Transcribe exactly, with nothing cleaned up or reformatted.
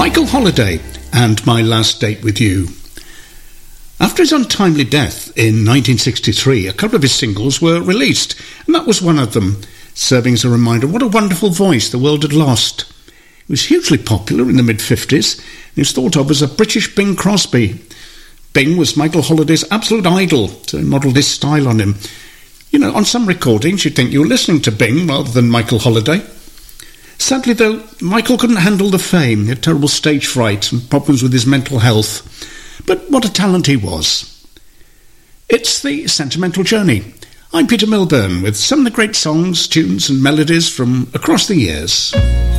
Michael Holiday and My Last Date With You. After his untimely death in nineteen sixty-three, a couple of his singles were released, and that was one of them, serving as a reminder of what a wonderful voice the world had lost. He was hugely popular in the mid-fifties, and he was thought of as a British Bing Crosby. Bing was Michael Holiday's absolute idol, so he modelled his style on him. You know, on some recordings you'd think you were listening to Bing rather than Michael Holiday. Sadly, though, Michael couldn't handle the fame. He had terrible stage fright and problems with his mental health. But what a talent he was. It's the Sentimental Journey. I'm Peter Milburn with some of the great songs, tunes and melodies from across the years.